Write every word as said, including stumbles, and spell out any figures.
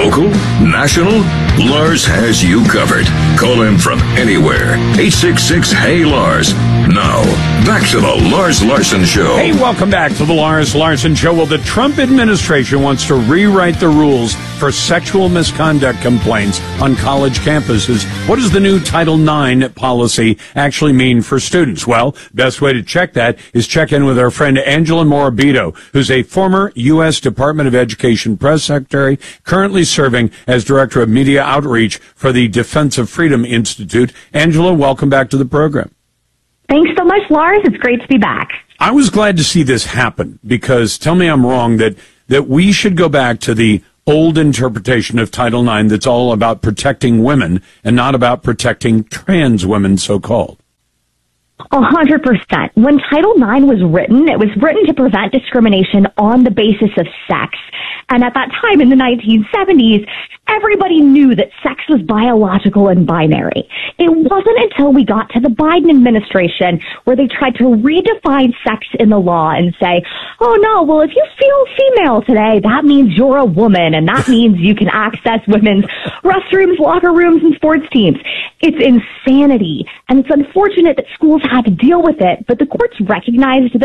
Local? National? Lars has you covered. Call him from anywhere. eight six six, hey Lars. Now, back to the Lars Larson Show. Hey, welcome back to the Lars Larson Show. Well, the Trump administration wants to rewrite the rules for sexual misconduct complaints on college campuses. What does the new Title nine policy actually mean for students? Well, best way to check that is check in with our friend Angela Morabito, who's a former U S Department of Education press secretary, currently serving as Director of Media Outreach for the Defense of Freedom Institute. Angela, welcome back to the program. Thanks so much, Lars. It's great to be back. I was glad to see this happen because, tell me I'm wrong, that, that we should go back to the old interpretation of Title nine that's all about protecting women and not about protecting trans women, so-called. A hundred percent. When Title nine was written, it was written to prevent discrimination on the basis of sex. And at that time in the nineteen seventies, everybody knew that sex was biological and binary. It wasn't until we got to the Biden administration where they tried to redefine sex in the law and say, oh no, well, if you feel female today, that means you're a woman, and that means you can access women's restrooms, locker rooms, and sports teams. It's insanity, and it's unfortunate that schools had to deal with it, but the courts recognized that